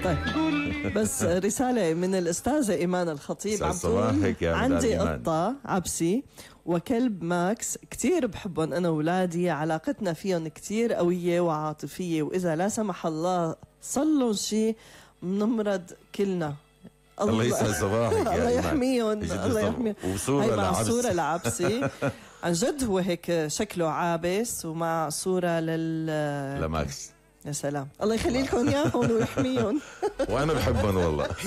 طيب بس رسالة من الأستاذة إيمان الخطيب عم تقول عندي قطة عبسي وكلب ماكس كتير بحبهم أنا وولادي، علاقتنا فيهم كتير قوية وعاطفية، وإذا لا سمح الله صلوا شي منمرض كلنا. الله يسعد صباحك الله يحميهم. الله يحميهم. وصورة مع صورة لعبسي عن جد هو هيك شكله عابس ومع صورة لماكس. يا سلام، الله يخلي لكم اياهم ويحميهم. وانا بحبهم والله.